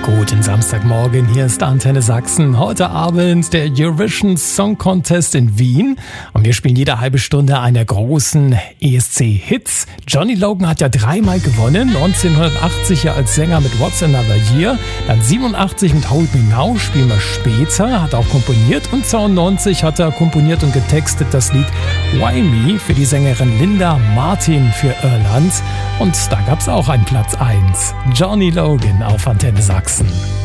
Guten Samstagmorgen, hier ist Antenne Sachsen. Heute Abend der Eurovision Song Contest in Wien. Und wir spielen jede halbe Stunde eine großen ESC-Hits. Johnny Logan hat ja 3-mal gewonnen. 1980 ja als Sänger mit What's Another Year. Dann 87 mit Hold Me Now, spielen wir später. Hat auch komponiert. Und 92 hat er komponiert und getextet das Lied Why Me für die Sängerin Linda Martin für Irland. Und da gab's auch einen Platz 1. Johnny Logan auf Antenne Sachsen.